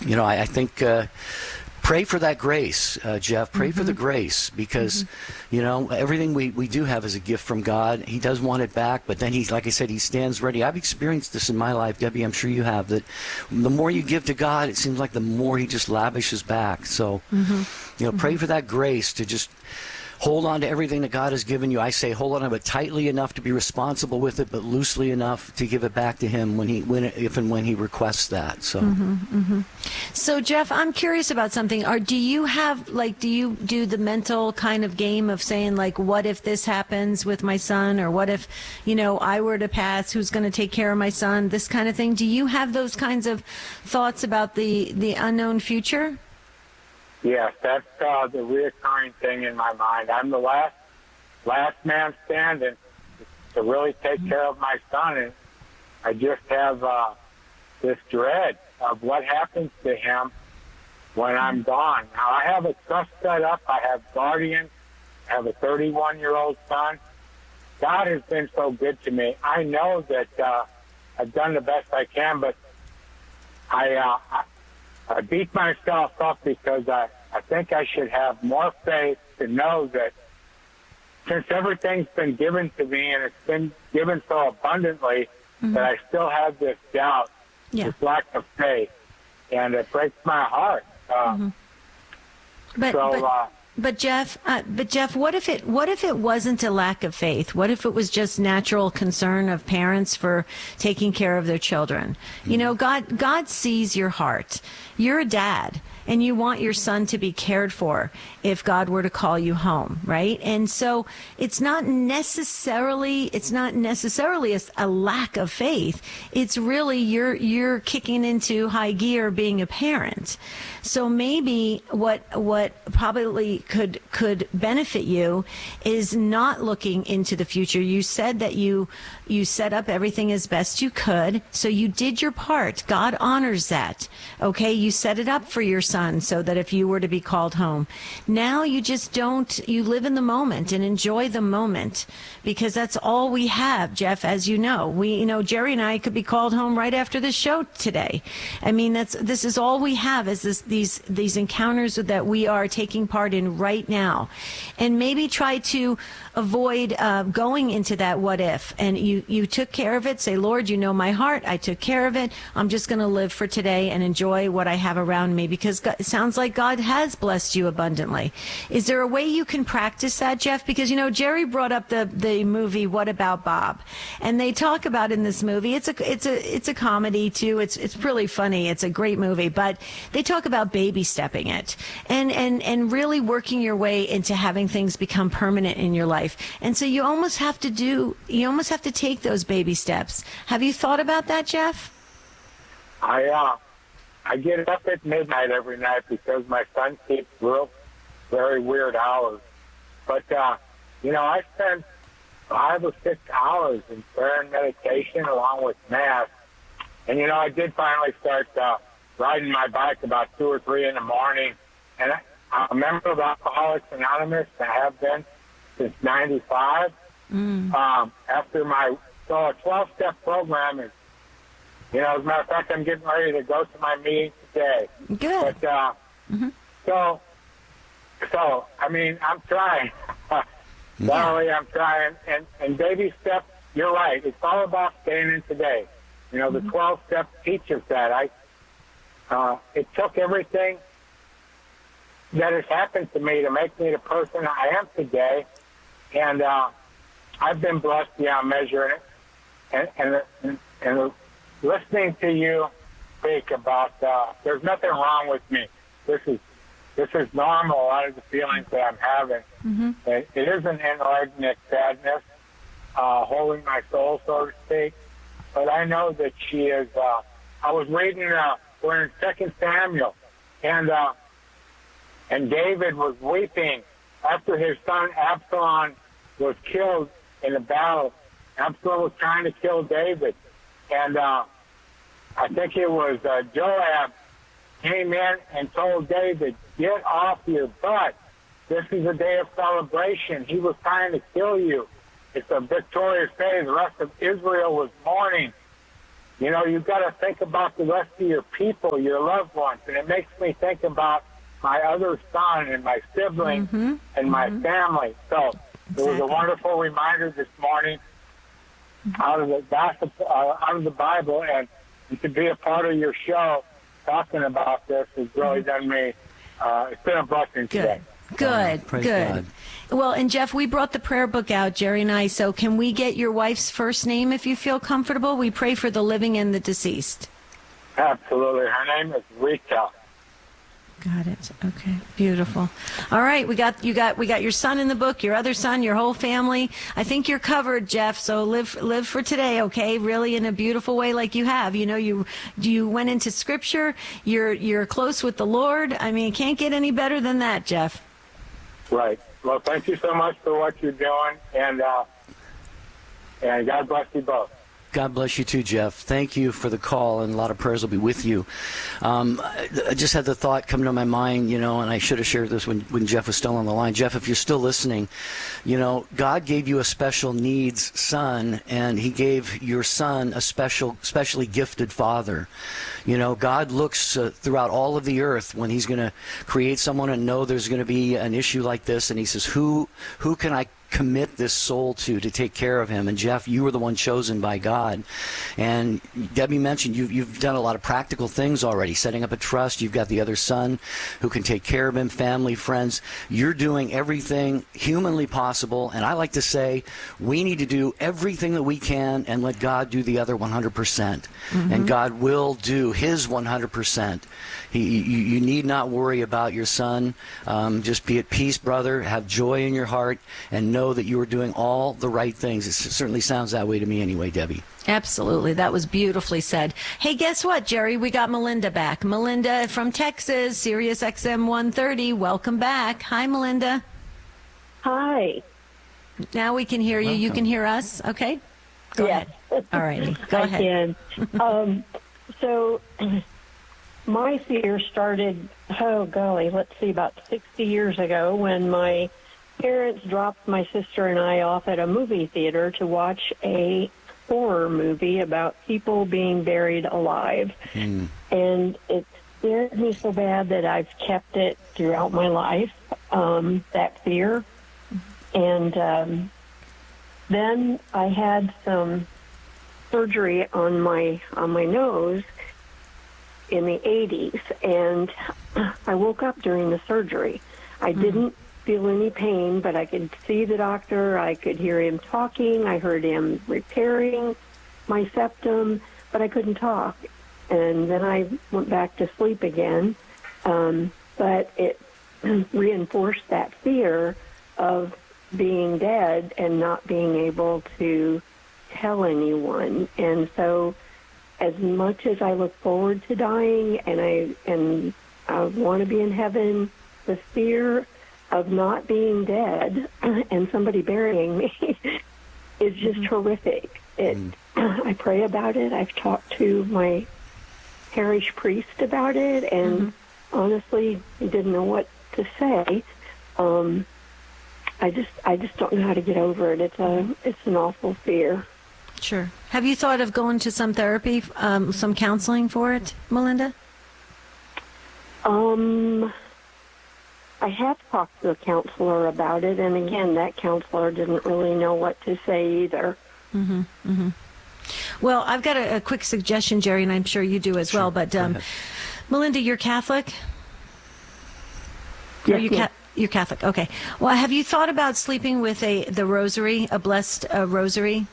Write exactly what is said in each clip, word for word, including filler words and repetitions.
you know, I, I think uh, pray for that grace, uh, Jeff. Pray mm-hmm. for the grace, because, mm-hmm. you know, everything we, we do have is a gift from God. He does want it back, but then he's, like I said, he stands ready. I've experienced this in my life, Debbie. I'm sure you have. That the more you give to God, it seems like the more he just lavishes back. So, mm-hmm. you know, mm-hmm. pray for that grace to just hold on to everything that God has given you. I say hold on to it tightly enough to be responsible with it, but loosely enough to give it back to him when he, when, if and when he requests that. So, mm-hmm, mm-hmm. So Jeff, I'm curious about something. Or do you have, like, do you do the mental kind of game of saying, like, what if this happens with my son, or what if, you know, I were to pass, who's going to take care of my son, this kind of thing? Do you have those kinds of thoughts about the, the unknown future? Yes, that's uh, the reoccurring thing in my mind. I'm the last last man standing to really take mm-hmm. care of my son, and I just have uh, this dread of what happens to him when I'm gone. Now, I have a trust set up. I have guardians. I have a thirty-one-year-old son. God has been so good to me. I know that uh, I've done the best I can, but I... Uh, I I beat myself up because I, I think I should have more faith to know that since everything's been given to me and it's been given so abundantly, mm-hmm. that I still have this doubt, yeah. this lack of faith, and it breaks my heart. Uh, mm-hmm. But, so, but, uh, but Jeff, uh, but Jeff, what if it what if it wasn't a lack of faith? What if it was just natural concern of parents for taking care of their children? You know, God God sees your heart. You're a dad, and you want your son to be cared for if God were to call you home, right? And so it's not necessarily it's not necessarily a, a lack of faith. It's really you're you're kicking into high gear being a parent. So maybe what what probably could could benefit you is not looking into the future. You said that you you set up everything as best you could, so you did your part. God honors that. Okay, you set it up for your son so that if you were to be called home. Now you just don't, you live in the moment and enjoy the moment, because that's all we have, Jeff, as you know. We, you know, Jerry and I could be called home right after this show today. I mean, that's, this is all we have is this, these, these encounters that we are taking part in right now. And maybe try to avoid uh, going into that what if. And you, you took care of it. Say, Lord, you know my heart. I took care of it. I'm just going to live for today and enjoy what I have around me, because God, it sounds like God has blessed you abundantly. Is there a way you can practice that, Jeff? Because, you know, Jerry brought up the, the movie What About Bob? And they talk about in this movie, it's a it's a it's a comedy too. It's it's really funny. It's a great movie, but they talk about baby stepping it and and and really working your way into having things become permanent in your life. And so you almost have to do you almost have to take those baby steps. Have you thought about that, Jeff? I uh I get up at midnight every night because my son keeps real, very weird hours. But, uh, you know, I spend five or six hours in prayer and meditation along with Mass. And, you know, I did finally start uh, riding my bike about two or three in the morning. And I, I'm a member of Alcoholics Anonymous. I have been since ninety-five. Mm. Um, after my, so a twelve-step program is, you know, as a matter of fact, I'm getting ready to go to my meeting today. Good. But, uh, mm-hmm. so, so, I mean, I'm trying. Sorry, yeah. I'm trying. And, and baby steps, you're right. It's all about staying in today. You know, mm-hmm. the twelve steps teach us that. I, uh, it took everything that has happened to me to make me the person I am today. And, uh, I've been blessed beyond measure. And, and, and, and listening to you speak about, uh, there's nothing wrong with me. This is, this is normal, a lot of the feelings that I'm having. Mm-hmm. It, it is an inordinate sadness, uh, holding my soul, so to speak. But I know that she is, uh, I was reading, uh, we're in Second Samuel, and, uh, and David was weeping after his son Absalom was killed in the battle. Absalom was trying to kill David. And, uh, I think it was uh, Joab came in and told David, get off your butt. This is a day of celebration. He was trying to kill you. It's a victorious day. The rest of Israel was mourning. you know, you've got to think about the rest of your people, your loved ones. And it makes me think about my other son and my siblings mm-hmm. and my mm-hmm. family. So exactly. It was a wonderful reminder this morning mm-hmm. out of the gospel, uh, out of the Bible, and, and to be a part of your show talking about this has really done me. Uh, it's been a blessing Good. today. Good, oh, praise good. God. Well, and Jeff, we brought the prayer book out, Jerry and I, so can we get your wife's first name if you feel comfortable? We pray for the living and the deceased. Absolutely. Her name is Rita. Got it. Okay. Beautiful. All right. We got you got we got your son in the book, your other son, your whole family. I think you're covered, Jeff. So live live for today, okay? Really in a beautiful way like you have. You know, you you went into scripture, you're you're close with the Lord. I mean, it can't get any better than that, Jeff. Right. Well, thank you so much for what you're doing, and uh, and God bless you both. God bless you too, Jeff. Thank you for the call, and a lot of prayers will be with you. Um, I just had the thought come to my mind, you know, and I should have shared this when, when Jeff was still on the line. Jeff, if you're still listening, you know, God gave you a special needs son, and he gave your son a special, specially gifted father. You know, God looks uh, throughout all of the earth when he's going to create someone and know there's going to be an issue like this, and he says, who, who can I commit this soul to to take care of him? And Jeff, you were the one chosen by God. And Debbie mentioned you, you've done a lot of practical things already, setting up a trust. You've got the other son who can take care of him, family, friends. You're doing everything humanly possible. And I like to say we need to do everything that we can and let God do the other one hundred percent. Mm-hmm. And God will do his one hundred percent. He, you, you need not worry about your son. Um, just be at peace, brother. Have joy in your heart, and know that you are doing all the right things. It certainly sounds that way to me anyway, Debbie. Absolutely. That was beautifully said. Hey, guess what, Jerry? We got Melinda back. Melinda from Texas, Sirius X M one thirty. Welcome back. Hi, Melinda. Hi. Now we can hear you. Welcome. You can hear us. Okay? Go yes. ahead. All righty. Go I ahead. can. um, so my fear started, oh, golly, let's see, about sixty years ago when my parents dropped my sister and I off at a movie theater to watch a horror movie about people being buried alive. Mm. And it scared me so bad that I've kept it throughout my life, um, that fear. And um, then I had some surgery on my on my nose in the eighties, and I woke up during the surgery. I mm. didn't feel any pain, but I could see the doctor. I could hear him talking. I heard him repairing my septum, but I couldn't talk. And then I went back to sleep again. Um, but it reinforced that fear of being dead and not being able to tell anyone. And so as much as I look forward to dying and I, and I want to be in heaven, the fear of not being dead and somebody burying me is just mm-hmm. horrific. It, mm. I pray about it. I've talked to my parish priest about it, and mm-hmm. honestly, he didn't know what to say. Um, I just, I just don't know how to get over it. It's a, it's an awful fear. Sure. Have you thought of going to some therapy, um, some counseling for it, Melinda? Um. I have talked to a counselor about it, and again, that counselor didn't really know what to say either. Mm-hmm, mm-hmm. Well, I've got a, a quick suggestion, Jerry, and I'm sure you do as sure. well. But um, Melinda, you're Catholic? Yes, you yes. Ca- you're Catholic. Okay. Well, have you thought about sleeping with a the rosary, a blessed uh, rosary?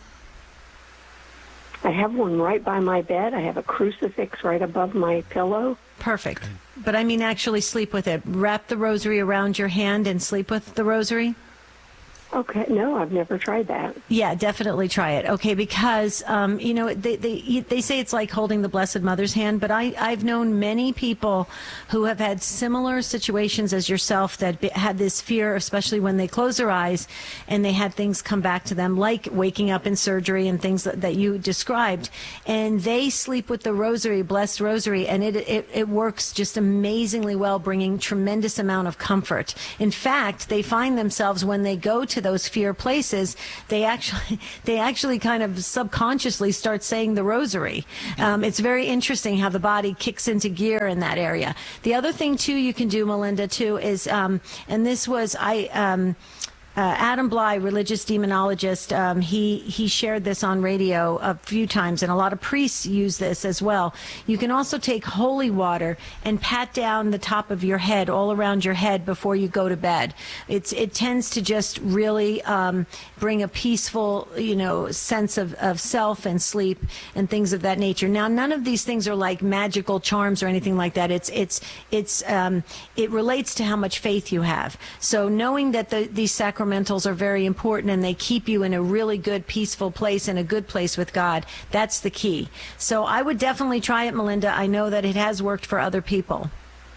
I have one right by my bed. I have a crucifix right above my pillow. Perfect. But I mean actually sleep with it. Wrap the rosary around your hand and sleep with the rosary? Okay. No, I've never tried that. Yeah, definitely try it. Okay, because, um, you know, they, they they say it's like holding the Blessed Mother's hand, but I, I've known many people who have had similar situations as yourself that be, had this fear, especially when they close their eyes and they had things come back to them, like waking up in surgery and things that, that you described. And they sleep with the rosary, blessed rosary, and it, it, it works just amazingly well, bringing tremendous amount of comfort. In fact, they find themselves when they go to into those fear places, they actually they actually kind of subconsciously start saying the rosary. Um, it's very interesting how the body kicks into gear in that area. The other thing too you can do, Melinda, too, is um, and this was I. Um, Uh, Adam Bly, religious demonologist, um, he, he shared this on radio a few times, and a lot of priests use this as well. You can also take holy water and pat down the top of your head, all around your head, before you go to bed. It's, it tends to just really um, bring a peaceful, you know, sense of, of self and sleep and things of that nature. Now, none of these things are like magical charms or anything like that. It's, it's, it's, um, it relates to how much faith you have. So knowing that the, these sacramentals are very important and they keep you in a really good, peaceful place and a good place with God, that's the key. So I would definitely try it, Melinda. I know that it has worked for other people.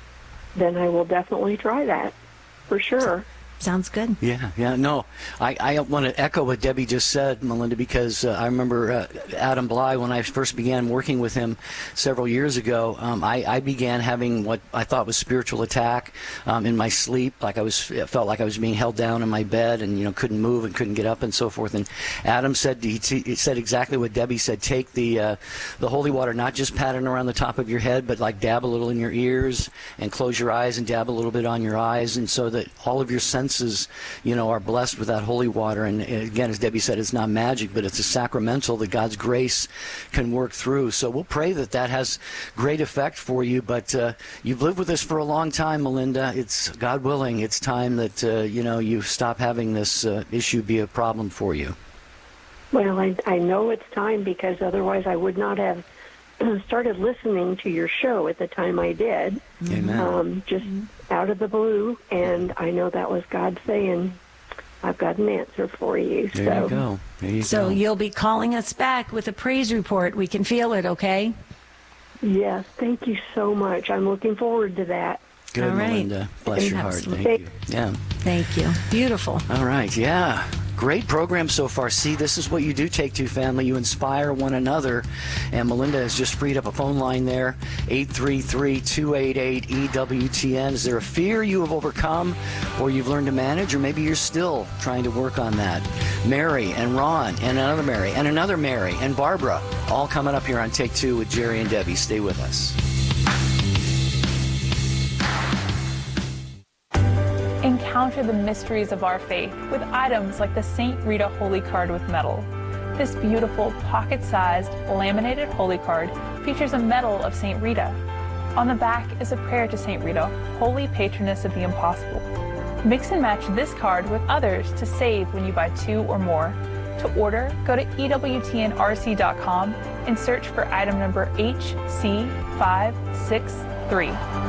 Then I will definitely try that, for sure. Sounds good. Yeah, yeah, no. I, I want to echo what Debbie just said, Melinda, because uh, I remember uh, Adam Bly, when I first began working with him several years ago, um, I, I began having what I thought was spiritual attack um, in my sleep. Like I was, it felt like I was being held down in my bed and, you know, couldn't move and couldn't get up and so forth. And Adam said, he, he said exactly what Debbie said. Take the, uh, the holy water, not just pat it around the top of your head, but like dab a little in your ears and close your eyes and dab a little bit on your eyes, and so that all of your senses, you know, are blessed with that holy water. And again, as Debbie said, it's not magic, but it's a sacramental that God's grace can work through. So we'll pray that that has great effect for you. But uh, you've lived with this for a long time, Melinda. It's, God willing, it's time that, uh, you know, you stop having this uh, issue be a problem for you. Well, I, I know it's time, because otherwise I would not have started listening to your show at the time I did. Amen. Um, just out of the blue, and I know that was God saying, I've got an answer for you. There so. you go. There you so go. You'll be calling us back with a praise report. We can feel it, okay? Yes, thank you so much. I'm looking forward to that. Good, All right. Melinda. Bless your heart. Absolutely. Thank you. Yeah. Thank you. Beautiful. All right. Yeah. Great program so far. See, this is what you do, Take Two family. You inspire one another. And Melinda has just freed up a phone line there, eight three three, two eight eight, E W T N. Is there a fear you have overcome or you've learned to manage, or maybe you're still trying to work on that? Mary and Ron and another Mary and another Mary and Barbara, all coming up here on Take Two with Jerry and Debbie. Stay with us. Encounter the mysteries of our faith with items like the Saint Rita Holy Card with medal. This beautiful pocket-sized laminated holy card features a medal of Saint Rita. On the back is a prayer to Saint Rita, holy patroness of the impossible. Mix and match this card with others to save when you buy two or more. To order, go to E W T N R C dot com and search for item number H C five six three.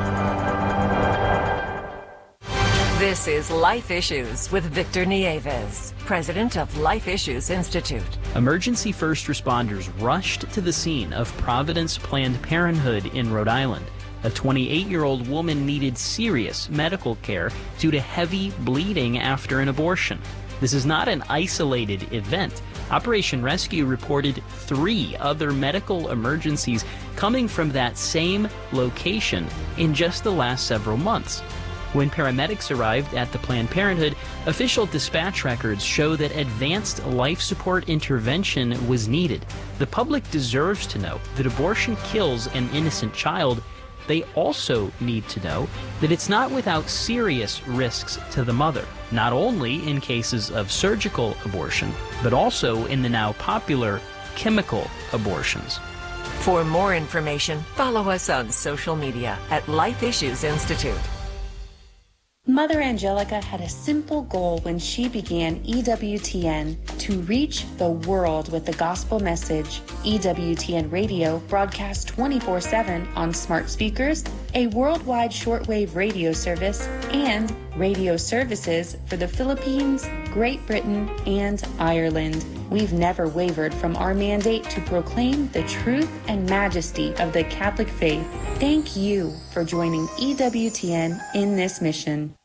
This is Life Issues with Victor Nieves, president of Life Issues Institute. Emergency first responders rushed to the scene of Providence Planned Parenthood in Rhode Island. A twenty-eight-year-old woman needed serious medical care due to heavy bleeding after an abortion. This is not an isolated event. Operation Rescue reported three other medical emergencies coming from that same location in just the last several months. When paramedics arrived at the Planned Parenthood, official dispatch records show that advanced life support intervention was needed. The public deserves to know that abortion kills an innocent child. They also need to know that it's not without serious risks to the mother, not only in cases of surgical abortion, but also in the now popular chemical abortions. For more information, follow us on social media at Life Issues Institute. Mother Angelica had a simple goal when she began E W T N: to reach the world with the gospel message. E W T N Radio broadcasts twenty-four seven on smart speakers, a worldwide shortwave radio service, and radio services for the Philippines, Great Britain, and Ireland. We've never wavered from our mandate to proclaim the truth and majesty of the Catholic faith. Thank you for joining E W T N in this mission.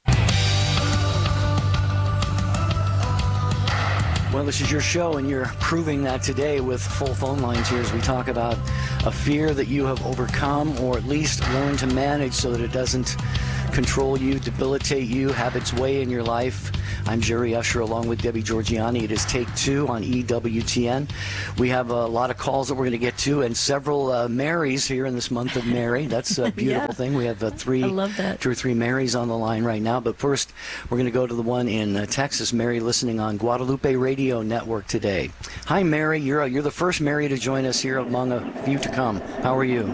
Well, this is your show, and you're proving that today with full phone lines here as we talk about a fear that you have overcome, or at least learned to manage so that it doesn't control you, debilitate you, have its way in your life. I'm Jerry Usher along with Debbie Georgiani. It is Take Two on E W T N. We have a lot of calls that we're going to get to and several uh, Marys here in this month of Mary. That's a beautiful Yeah. thing. We have uh, three, I love that. two or three Marys on the line right now. But first, we're going to go to the one in uh, Texas, Mary, listening on Guadalupe Radio Network today. Hi, Mary. You're, uh, you're the first Mary to join us here among a few to come. How are you?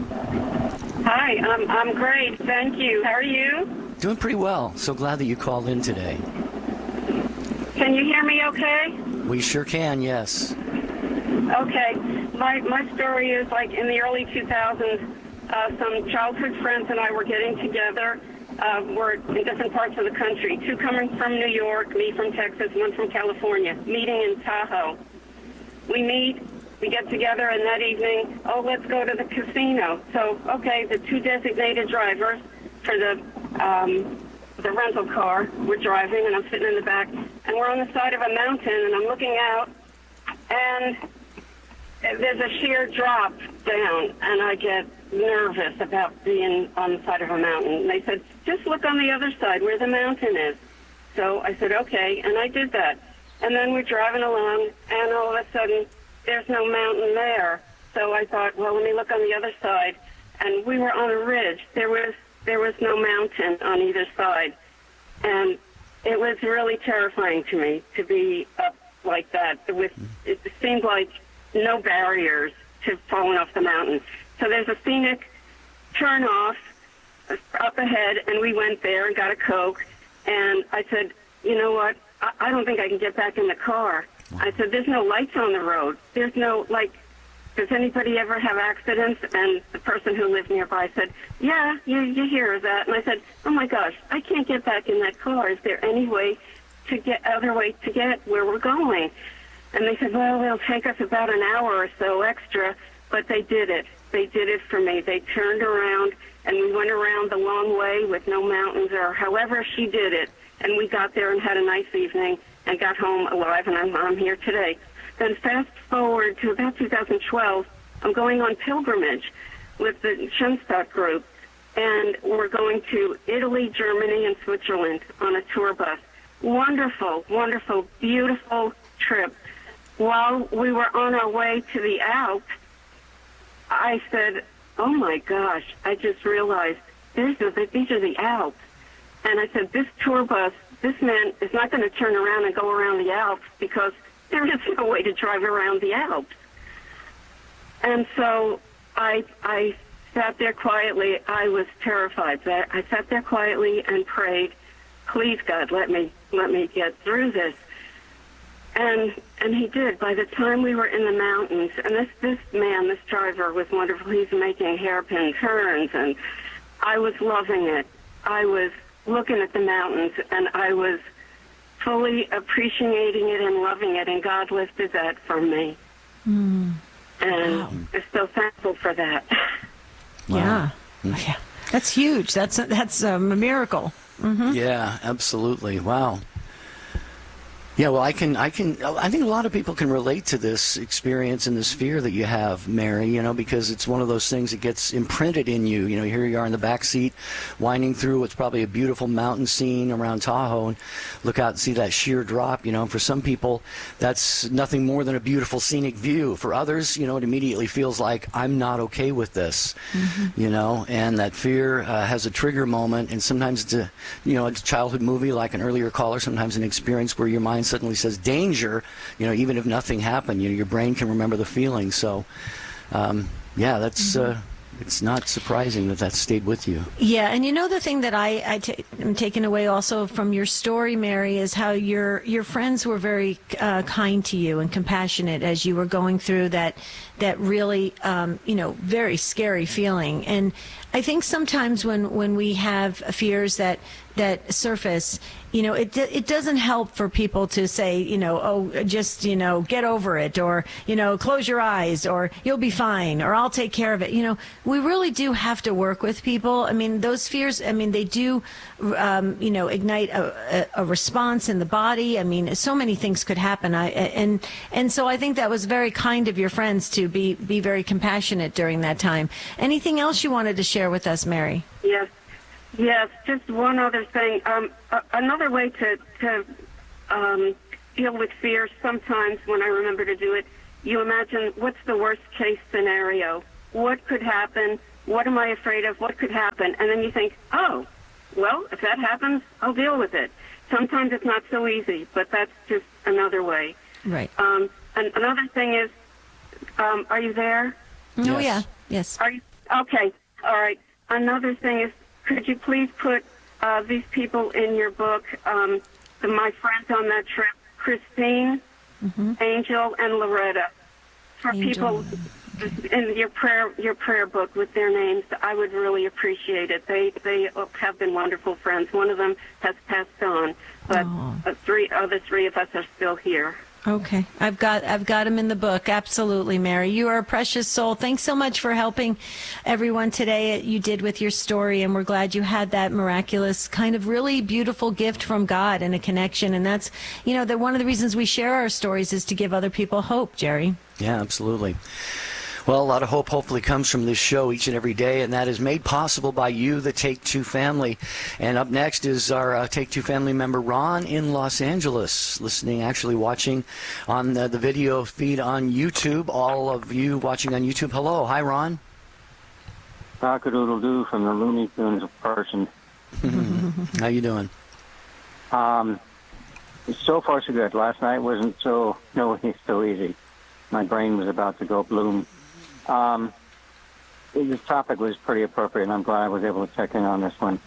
Hi, I'm, I'm great. Thank you. How are you? Doing pretty well. So glad that you called in today. Can you hear me okay? We sure can, yes. Okay. My, my story is like in the early two thousands, uh, some childhood friends and I were getting together. Uh, we're in different parts of the country. Two coming from New York, me from Texas, one from California, meeting in Tahoe. We meet. We get together, and that evening, oh, let's go to the casino. So, okay, the two designated drivers for the um, the rental car, we're driving, and I'm sitting in the back, and we're on the side of a mountain, and I'm looking out, and there's a sheer drop down, and I get nervous about being on the side of a mountain. And they said, just look on the other side where the mountain is. So I said, okay, and I did that. And then we're driving along, and all of a sudden, there's no mountain there. So I thought, well, let me look on the other side. And we were on a ridge. There was there was no mountain on either side. And it was really terrifying to me to be up like that. With, it seemed like no barriers to falling off the mountain. So there's a scenic turn off up ahead, and we went there and got a Coke. And I said, you know what? I, I don't think I can get back in the car. I said, there's no lights on the road. There's no, like, does anybody ever have accidents? And the person who lived nearby said, yeah, you, you hear that. And I said, oh, my gosh, I can't get back in that car. Is there any way to get, other way to get where we're going? And they said, well, it'll take us about an hour or so extra. But they did it. They did it for me. They turned around, and we went around the long way with no mountains, or however she did it. And we got there and had a nice evening and got home alive, and I'm, I'm here today. Then fast forward to about two thousand twelve, I'm going on pilgrimage with the Schoenstatt group, and we're going to Italy, Germany, and Switzerland on a tour bus. Wonderful, wonderful, beautiful trip. While we were on our way to the Alps, I said, oh, my gosh, I just realized these are the, these are the Alps. And I said, this tour bus, this man is not going to turn around and go around the Alps because there is no way to drive around the Alps. And so I I sat there quietly. I was terrified. I sat there quietly and prayed, please, God, let me let me get through this. And and he did. By the time we were in the mountains, and this, this man, this driver was wonderful. He's making hairpin turns, and I was loving it. I was looking at the mountains, and I was fully appreciating it and loving it, and God lifted that from me. Mm. And Wow. I'm so thankful for that. Yeah. Yeah. That's huge. That's that's um, a miracle. Mm-hmm. Yeah, absolutely. Wow. Yeah, well, I can, I can, I think a lot of people can relate to this experience and this fear that you have, Mary, you know, because it's one of those things that gets imprinted in you. You know, here you are in the back seat, winding through what's probably a beautiful mountain scene around Tahoe, and look out and see that sheer drop. You know, for some people, that's nothing more than a beautiful scenic view. For others, you know, it immediately feels like, I'm not okay with this, mm-hmm. you know, and that fear uh, has a trigger moment, and sometimes it's a, you know, it's a childhood movie like an earlier caller, sometimes an experience where your mind suddenly says danger, you know, even if nothing happened, you know, your brain can remember the feeling. So, um, yeah, that's, uh, it's not surprising that that stayed with you. Yeah, and you know the thing that I, I t- am taking away also from your story, Mary, is how your your friends were very uh, kind to you and compassionate as you were going through that that really, um, you know, very scary feeling. And I think sometimes when, when we have fears that that surface, you know, it it doesn't help for people to say, you know, oh, just, you know, get over it, or, you know, close your eyes, or you'll be fine, or I'll take care of it. You know, we really do have to work with people. I mean, those fears, I mean, they do, um, you know, ignite a, a, a response in the body. I mean, so many things could happen. I and and so I think that was very kind of your friends to be be very compassionate during that time. Anything else you wanted to share with us, Mary? Yes. Yes, just one other thing. Um, uh, another way to, to um, deal with fear, sometimes when I remember to do it, you imagine what's the worst case scenario? What could happen? What am I afraid of? What could happen? And then you think, oh, well, if that happens, I'll deal with it. Sometimes it's not so easy, but that's just another way. Right. Um, and another thing is, um, are you there? Oh, yes. yeah. Yes. Are you? Okay. All right. Another thing is, could you please put uh, these people in your book, um, the, my friends on that trip, Christine, mm-hmm. Angel, and Loretta, for Angel. people in your prayer your prayer book with their names. I would really appreciate it. They they have been wonderful friends. One of them has passed on, but uh, three other three of us are still here. Okay, I've got I've got them in the book. Absolutely, Mary. You are a precious soul. Thanks so much for helping everyone today. You did with your story, and we're glad you had that miraculous kind of really beautiful gift from God and a connection. And that's, you know, that one of the reasons we share our stories is to give other people hope, Jerry. Yeah, absolutely. Well, a lot of hope hopefully comes from this show each and every day, and that is made possible by you, the Take Two family. And up next is our uh, Take Two family member, Ron, in Los Angeles, listening, actually watching on the, the video feed on YouTube. All of you watching on YouTube, hello. Hi, Ron. Cock-a-doodle-doo from the Looney Tunes of Carson. How you doing? Um, so far, so good. Last night wasn't so, no, so easy. My brain was about to go bloom. Um, this topic was pretty appropriate, and I'm glad I was able to check in on this one.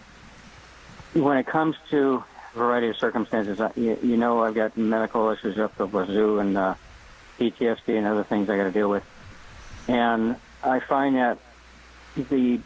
When it comes to a variety of circumstances, you, you know I've got medical issues up the wazoo and uh, P T S D and other things I got to deal with. And I find that the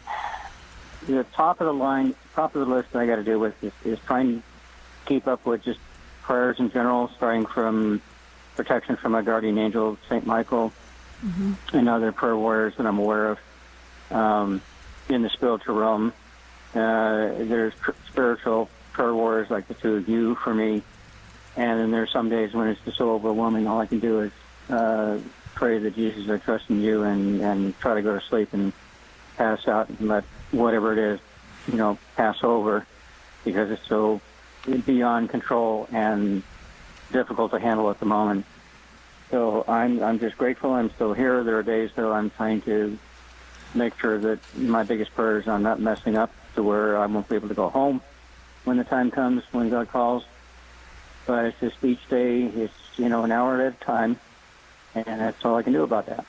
the top of the line, top of the list that I got to deal with is, is trying to keep up with just prayers in general, starting from protection from my guardian angel, Saint Michael, mm-hmm. and other prayer warriors that I'm aware of um, in the spiritual realm. Uh, there's pr- spiritual prayer warriors like the two of you for me, and then there's some days when it's just so overwhelming, all I can do is uh, pray that Jesus, I trust in you, and, and try to go to sleep and pass out and let whatever it is, you know, pass over, because it's so beyond control and difficult to handle at the moment. So I'm I'm just grateful I'm still here. There are days though I'm trying to make sure that my biggest prayer is I'm not messing up to where I won't be able to go home when the time comes, when God calls. But it's just each day, it's, you know, an hour at a time, and that's all I can do about that.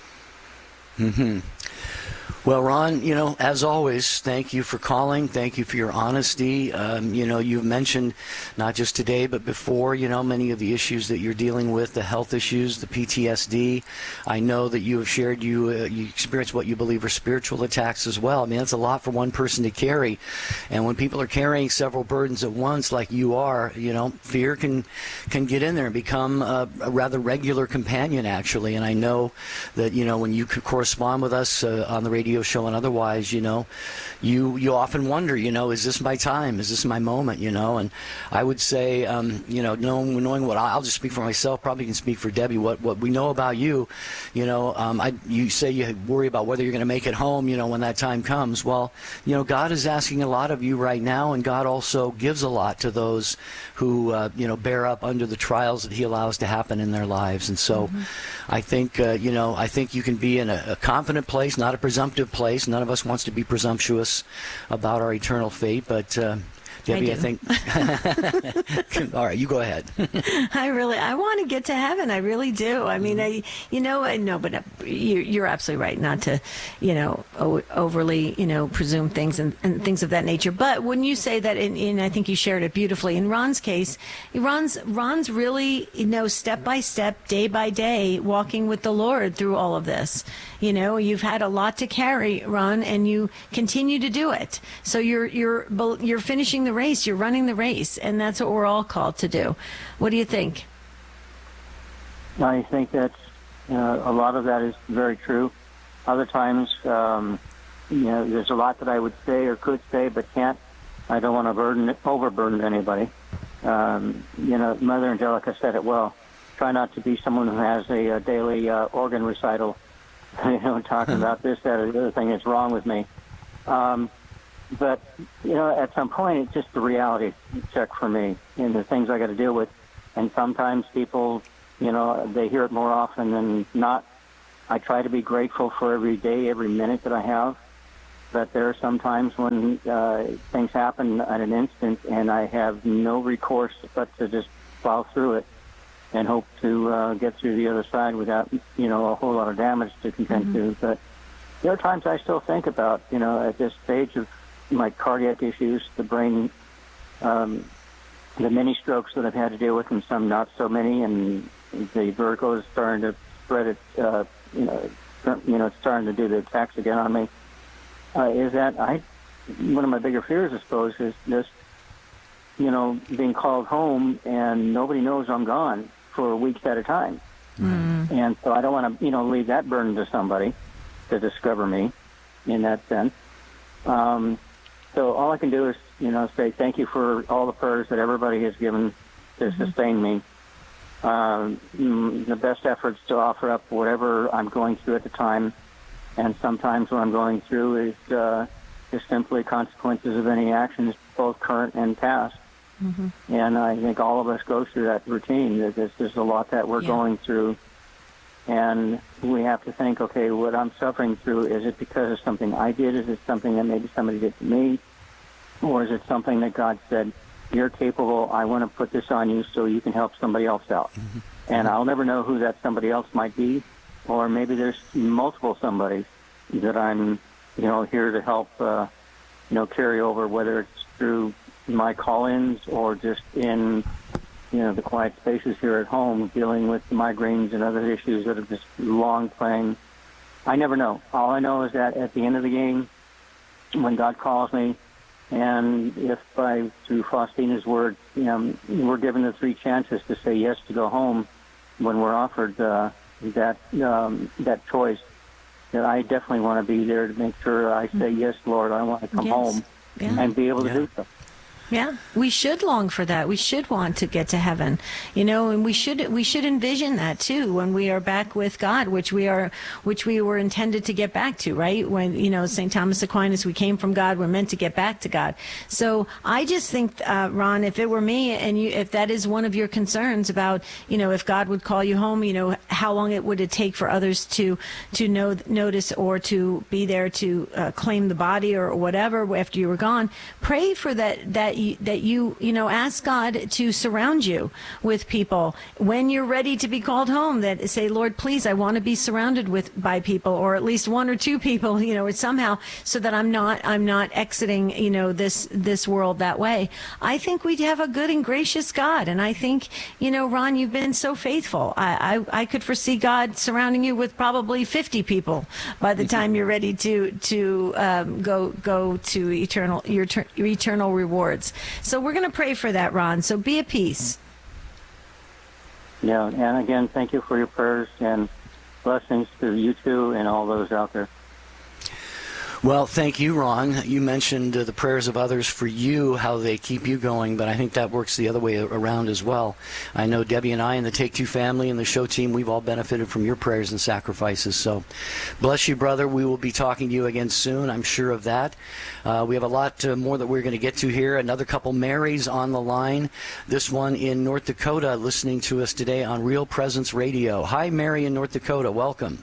Mm-hmm. Well, Ron, you know, as always, thank you for calling. Thank you for your honesty. Um, you know, you've mentioned not just today, but before, you know, many of the issues that you're dealing with, the health issues, the P T S D. I know that you have shared you uh, you experienced what you believe are spiritual attacks as well. I mean, that's a lot for one person to carry. And when people are carrying several burdens at once, like you are, you know, fear can can get in there and become a, a rather regular companion, actually. And I know that, you know, when you could correspond with us uh, on the radio show and otherwise, you know, you you often wonder, you know, is this my time? Is this my moment? You know, and I would say, um, you know, knowing, knowing what I'll just speak for myself, probably can speak for Debbie. What what we know about you, you know, um, I you say you worry about whether you're going to make it home, you know, when that time comes. Well, you know, God is asking a lot of you right now, and God also gives a lot to those who uh, you know bear up under the trials that He allows to happen in their lives. And so, mm-hmm. I think uh, you know, I think you can be in a, a confident place, not a presumptive place. None of us wants to be presumptuous about our eternal fate, but uh, Debbie, I, I think. All right, you go ahead. I really, I want to get to heaven. I really do. I mean, I, you know, I know, but you, you're absolutely right not to, you know, o- overly, you know, presume things and, and things of that nature. But when you say that, in, in, I think you shared it beautifully. In Ron's case, Ron's Ron's really, you know, step by step, day by day, walking with the Lord through all of this. You know, you've had a lot to carry, Ron, and you continue to do it. So you're you're you're finishing the race, you're running the race, and that's what we're all called to do. What do you think? I think that's uh, a lot of that is very true. Other times, um, you know, there's a lot that I would say or could say but can't. I don't want to burden overburden anybody. Um, you know, Mother Angelica said it well. Try not to be someone who has a, a daily uh, organ recital. You know, talking about this, that, or the other thing that's wrong with me. Um, but, you know, at some point, it's just the reality check for me and the things I got to deal with. And sometimes people, you know, they hear it more often than not. I try to be grateful for every day, every minute that I have. But there are some times when uh, things happen at an instant, and I have no recourse but to just plow through it and hope to uh, get through the other side without, you know, a whole lot of damage to contend Mm-hmm. to. But there are times I still think about, you know, at this stage of my cardiac issues, the brain, um, the many strokes that I've had to deal with, and some not so many, and the vertigo is starting to spread it, uh, you know, you know, it's starting to do the attacks again on me. Uh, is that I? One of my bigger fears, I suppose, is just, you know, being called home and nobody knows I'm gone for weeks at a time. Mm. And so I don't want to, you know, leave that burden to somebody to discover me in that sense. Um, so all I can do is, you know, say thank you for all the prayers that everybody has given to mm-hmm. sustain me. Um, the best efforts to offer up whatever I'm going through at the time. And sometimes what I'm going through is uh, just simply consequences of any actions, both current and past. Mm-hmm. And I think all of us go through that routine. There's, there's a lot that we're yeah. going through. And we have to think, okay, what I'm suffering through, is it because of something I did? Is it something that maybe somebody did to me? Or is it something that God said, you're capable, I want to put this on you so you can help somebody else out? Mm-hmm. And I'll never know who that somebody else might be. Or maybe there's multiple somebodies that I'm, you know, here to help, uh, you know, carry over, whether it's through my call-ins or just in, you know, the quiet spaces here at home, dealing with migraines and other issues that are just long playing. I never know. All I know is that at the end of the game, when God calls me, and if by, through Faustina's word, you know, we're given the three chances to say yes to go home, when we're offered uh, that um, that choice, that I definitely want to be there to make sure I say, yes, Lord, I want to come yes. home yeah. and be able to yeah. do so. Yeah, we should long for that. We should want to get to heaven, you know, and we should we should envision that too when we are back with God, which we are, which we were intended to get back to, right? When, you know, Saint Thomas Aquinas, we came from God, we're meant to get back to God. So I just think, uh, Ron, if it were me, and you, if that is one of your concerns about, you know, if God would call you home, you know, how long it would it take for others to to know notice or to be there to uh, claim the body or whatever after you were gone? Pray for that that. that you, you know, ask God to surround you with people when you're ready to be called home, that say, Lord, please, I want to be surrounded with by people, or at least one or two people, you know, somehow, so that I'm not, I'm not exiting, you know, this, this world that way. I think we have a good and gracious God. And I think, you know, Ron, you've been so faithful. I, I, I could foresee God surrounding you with probably fifty people by the time you're ready to, to, um, go, go to eternal, your, your eternal rewards. So we're going to pray for that, Ron. So be at peace. Yeah, and again, thank you for your prayers, and blessings to you two and all those out there. Well, thank you, Ron. You mentioned uh, the prayers of others for you, how they keep you going, but I think that works the other way around as well. I know Debbie and I and the Take Two family and the show team, we've all benefited from your prayers and sacrifices. So bless you, brother. We will be talking to you again soon. I'm sure of that. Uh, we have a lot uh, more that we're going to get to here. Another couple Marys on the line. This one in North Dakota listening to us today on Real Presence Radio. Hi, Mary in North Dakota. Welcome.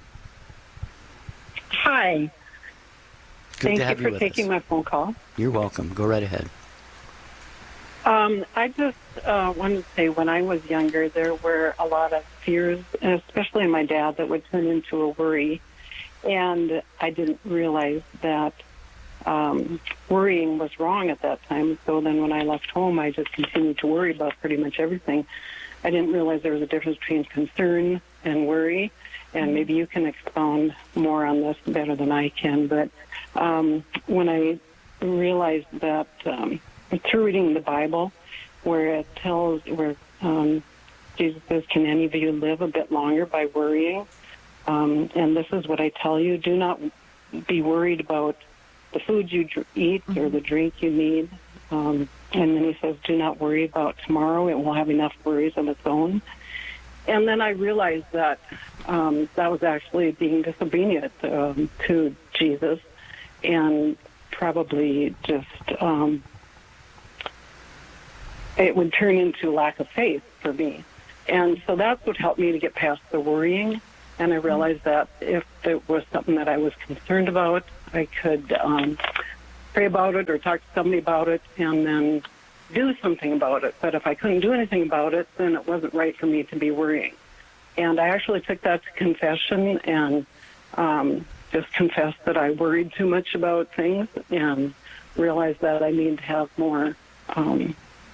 Hi. Good Thank to have you for with taking us. my phone call. You're welcome. Go right ahead. Um, I just uh, wanted to say, when I was younger, there were a lot of fears, especially in my dad, that would turn into a worry. And I didn't realize that um, worrying was wrong at that time. So then when I left home, I just continued to worry about pretty much everything. I didn't realize there was a difference between concern and worry. And maybe you can expound more on this better than I can. But um, when I realized that um, through reading the Bible, where it tells, where um, Jesus says, can any of you live a bit longer by worrying? Um, and this is what I tell you: do not be worried about the food you dr- eat mm-hmm. or the drink you need. Um, and then he says, do not worry about tomorrow. It will have enough worries of its own. And then I realized that um, that was actually being disobedient um, to Jesus, and probably just um, it would turn into lack of faith for me. And so that's what helped me to get past the worrying. And I realized that if there was something that I was concerned about, I could um, pray about it or talk to somebody about it and then do something about it. But if I couldn't do anything about it, then it wasn't right for me to be worrying. And I actually took that to confession and um, just confessed that I worried too much about things and realized that I need to have more um,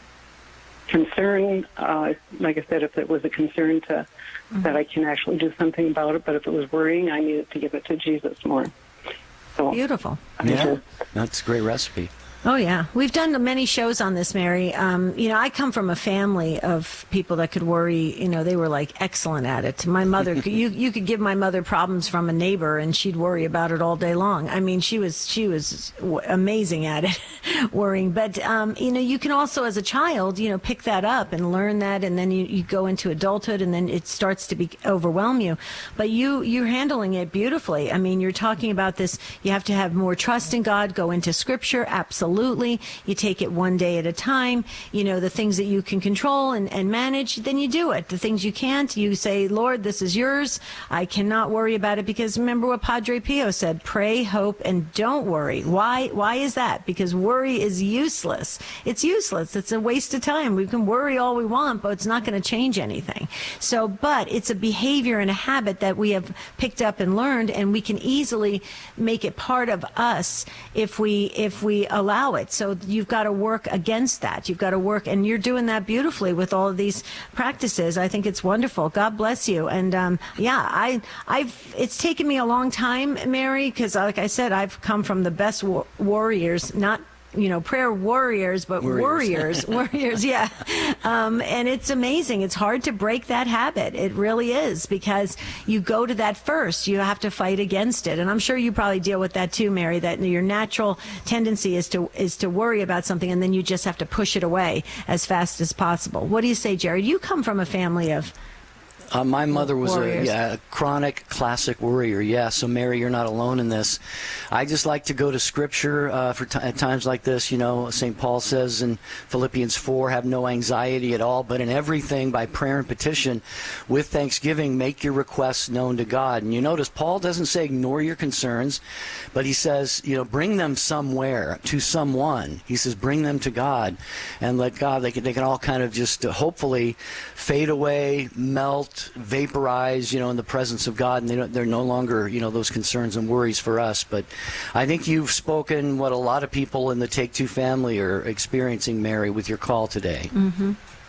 concern. Uh, like I said, if it was a concern to mm-hmm. that I can actually do something about it, but if it was worrying, I needed to give it to Jesus more. So, beautiful. Yeah, that's a great recipe. Oh, yeah. We've done many shows on this, Mary. Um, you know, I come from a family of people that could worry. You know, they were, like, excellent at it. My mother, you you could give my mother problems from a neighbor, and she'd worry about it all day long. I mean, she was she was w- amazing at it, worrying. But, um, you know, you can also, as a child, you know, pick that up and learn that, and then you, you go into adulthood, and then it starts to be overwhelm you. But you, you're handling it beautifully. I mean, you're talking about this. You have to have more trust in God, go into Scripture, absolutely. Absolutely. You take it one day at a time. You know, the things that you can control and, and manage, then you do it. The things you can't, you say, Lord, this is yours. I cannot worry about it, because remember what Padre Pio said, pray, hope, and don't worry. Why Why is that? Because worry is useless. It's useless. It's a waste of time. We can worry all we want, but it's not going to change anything. So, but it's a behavior and a habit that we have picked up and learned, and we can easily make it part of us if we if we allow it. So you've got to work against that. You've got to work, and you're doing that beautifully with all of these practices. I think it's wonderful. God bless you. And um, yeah, I, I've. It's taken me a long time, Mary, because like I said, I've come from the best war- warriors, not. You know, prayer warriors, but warriors, warriors, warriors yeah. Um, and it's amazing. It's hard to break that habit. It really is, because you go to that first. You have to fight against it. And I'm sure you probably deal with that too, Mary, that your natural tendency is to is to worry about something, and then you just have to push it away as fast as possible. What do you say, Jared? You come from a family of Uh, my mother was a, warriors. yeah, a chronic classic worrier. Yeah, so Mary, you're not alone in this. I just like to go to Scripture uh, for t- at times like this. You know, Saint Paul says in Philippians four, have no anxiety at all, but in everything by prayer and petition, with thanksgiving, make your requests known to God. And you notice Paul doesn't say ignore your concerns, but he says, you know, bring them somewhere, to someone. He says bring them to God, and let God, they can, they can all kind of just uh, hopefully fade away, melt, vaporize, you know, in the presence of God, and they don't, they're no longer, you know, those concerns and worries for us. But I think you've spoken what a lot of people in the Take Two family are experiencing, Mary, with your call today. Mm-hmm.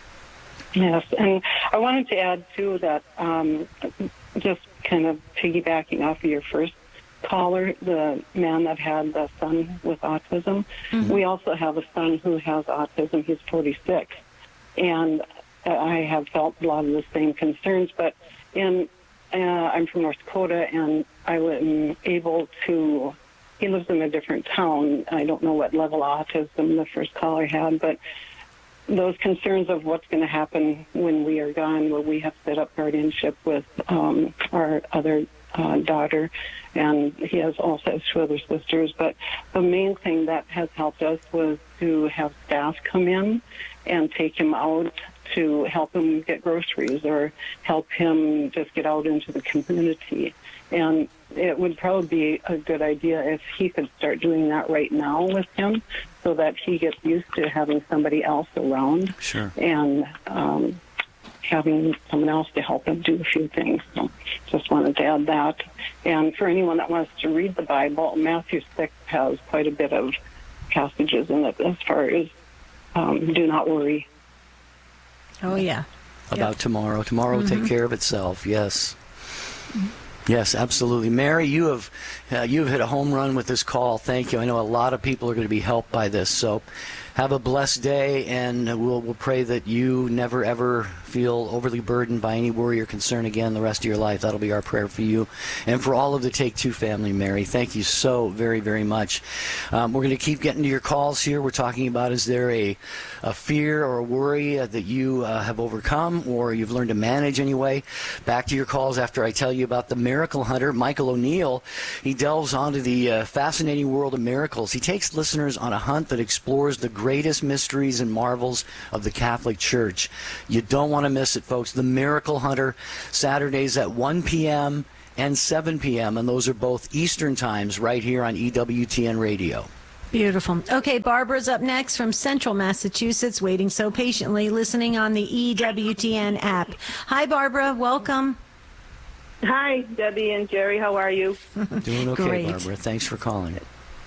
Yes, and I wanted to add, too, that um, just kind of piggybacking off of your first caller, the man that had the son with autism, mm-hmm. we also have a son who has autism. He's forty-six, and I have felt a lot of the same concerns, but in uh, I'm from North Dakota, and I was able to, he lives in a different town. I don't know what level of autism the first caller had, but those concerns of what's going to happen when we are gone, where we have set up guardianship with um, our other uh, daughter, and he has also has two other sisters. But the main thing that has helped us was to have staff come in and take him out to help him get groceries or help him just get out into the community. And it would probably be a good idea if he could start doing that right now with him, so that he gets used to having somebody else around. Sure. And um, having someone else to help him do a few things. So just wanted to add that. And for anyone that wants to read the Bible, Matthew six has quite a bit of passages in it as far as um, do not worry. Oh, yeah. About yep. tomorrow. Tomorrow will mm-hmm. take care of itself, yes. Mm-hmm. Yes, absolutely. Mary, you have uh, you have hit a home run with this call. Thank you. I know a lot of people are going to be helped by this. So have a blessed day, and we'll, we'll pray that you never, ever feel overly burdened by any worry or concern again the rest of your life. That'll be our prayer for you and for all of the Take Two family, Mary. Thank you so very, very much. Um, we're going to keep getting to your calls here. We're talking about, is there a, a fear or a worry uh, that you uh, have overcome or you've learned to manage anyway? Back to your calls after I tell you about the miracle hunter, Michael O'Neill. He delves onto the uh, fascinating world of miracles. He takes listeners on a hunt that explores the greatest mysteries and marvels of the Catholic Church. You don't want to miss it, folks. The Miracle Hunter, Saturdays at one p.m. and seven p.m., and those are both Eastern times right here on E W T N Radio. Beautiful. Okay, Barbara's up next from Central Massachusetts, waiting so patiently, listening on the E W T N app. Hi, Barbara. Welcome. Hi, Debbie and Jerry. How are you? Doing okay, Great. Barbara. Thanks for calling.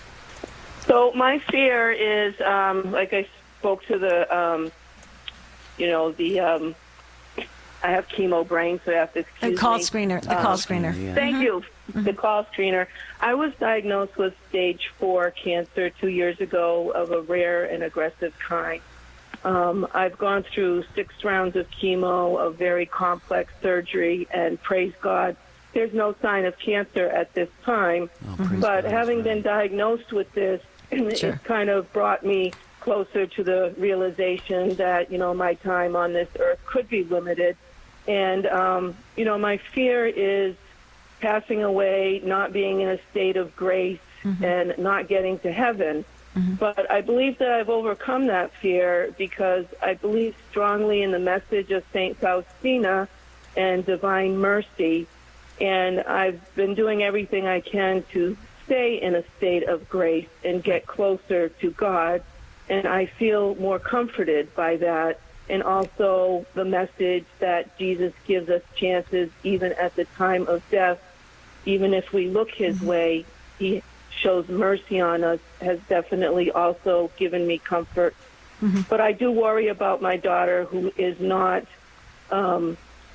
So my fear is, um, like I spoke to the, um, you know, the, um, I have chemo brain, so I have to excuse The call me. screener. The Um, call screener. Yeah. Thank Mhm. you. Mhm. The call screener. I was diagnosed with stage four cancer two years ago of a rare and aggressive kind. Um, I've gone through six rounds of chemo, a very complex surgery, and praise God, there's no sign of cancer at this time. Oh, praise But God, having right. been diagnosed with this, Sure. it kind of brought me closer to the realization that, you know, my time on this earth could be limited. And, um, you know, my fear is passing away, not being in a state of grace, Mm-hmm. and not getting to heaven. But I believe that I've overcome that fear because I believe strongly in the message of Saint Faustina and divine mercy. And I've been doing everything I can to stay in a state of grace and get closer to God. And I feel more comforted by that. And also the message that Jesus gives us chances even at the time of death. Even if we look his way, he shows mercy on us, has definitely also given me comfort. Mm-hmm. But I do worry about my daughter, who is not, um,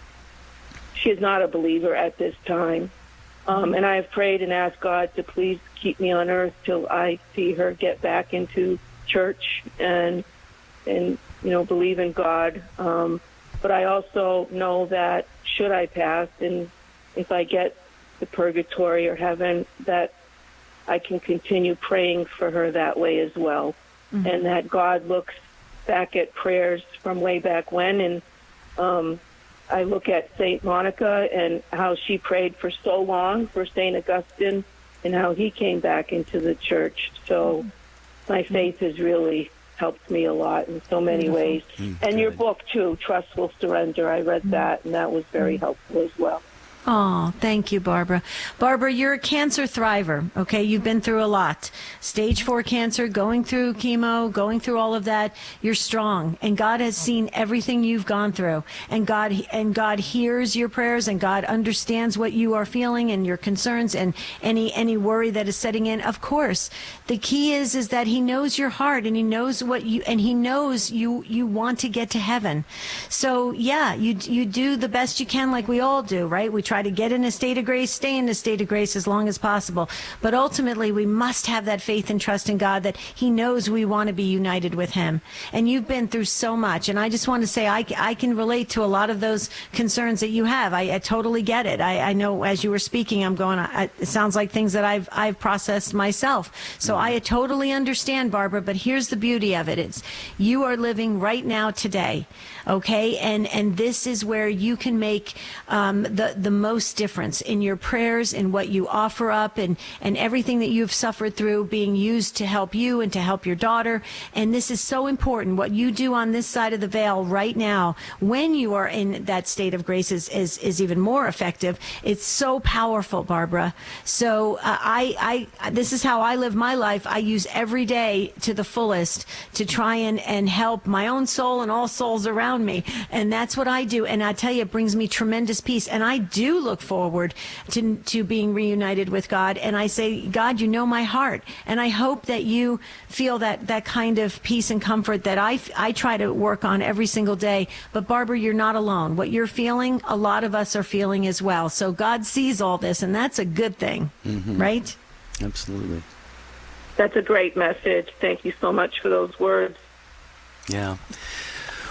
she is not a believer at this time. Um, and I have prayed and asked God to please keep me on earth till I see her get back into church and, and you know, believe in God. Um, but I also know that should I pass, and if I get to purgatory or heaven, that I can continue praying for her that way as well. Mm-hmm. And that God looks back at prayers from way back when. And um, I look at Saint Monica and how she prayed for so long for Saint Augustine and how he came back into the church. So mm-hmm. my faith has really helped me a lot in so many mm-hmm. ways. Mm-hmm. And your book, too, Trustful Surrender, I read mm-hmm. that, and that was very mm-hmm. helpful as well. Oh, thank you, Barbara. Barbara, you're a cancer thriver, okay? You've been through a lot. Stage four cancer, going through chemo, going through all of that. You're strong, and God has seen everything you've gone through. And God and God hears your prayers, and God understands what you are feeling and your concerns and any any worry that is setting in. Of course, the key is is that he knows your heart, and he knows what you and he knows you you want to get to heaven. So, yeah, you you do the best you can, like we all do, right? We try try to get in a state of grace, stay in a state of grace as long as possible. But ultimately, we must have that faith and trust in God that he knows we want to be united with him. And you've been through so much. And I just want to say I, I can relate to a lot of those concerns that you have. I, I totally get it. I, I know as you were speaking, I'm going, I, it sounds like things that I've, I've processed myself. So I totally understand, Barbara, but here's the beauty of it. It's you are living right now today. Okay. And, and this is where you can make um, the, the most difference in your prayers and what you offer up and, and everything that you've suffered through being used to help you and to help your daughter. And this is so important. What you do on this side of the veil right now, when you are in that state of grace is, is, is even more effective. It's so powerful, Barbara. So uh, I, I, this is how I live my life. I use every day to the fullest to try and, and help my own soul and all souls around me. And that's what I do. And I tell you, it brings me tremendous peace. And I do look forward to to being reunited with God. And I say, God, you know my heart. And I hope that you feel that, that kind of peace and comfort that I, I try to work on every single day. But Barbara, you're not alone. What you're feeling, a lot of us are feeling as well. So God sees all this, and that's a good thing, mm-hmm. right? Absolutely. That's a great message. Thank you so much for those words. Yeah.